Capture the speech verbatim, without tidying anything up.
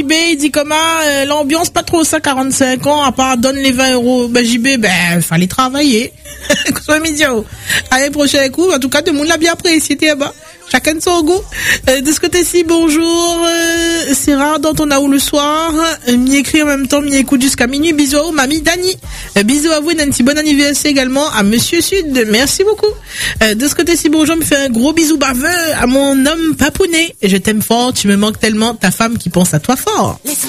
B, il dit comment euh, l'ambiance pas trop ça, quarante-cinq ans, à part donne les vingt euros. Ben J B, ben fallait travailler. Soit médias. Allez, prochain coup, en tout cas, tout le monde l'a bien apprécié, t'es bas. Chacun de son goût. Euh, de ce côté-ci, bonjour. Euh, c'est rare d'entendre là où le soir. Euh, m'y écrit en même temps, m'y écoute jusqu'à minuit. Bisous à vous, mamie Dani. Euh, bisous à vous, Nancy. Bon anniversaire également à Monsieur Sud. Merci beaucoup. Euh, de ce côté-ci, bonjour. Me fait un gros bisou baveux à mon homme papounet. Je t'aime fort. Tu me manques tellement. Ta femme qui pense à toi fort.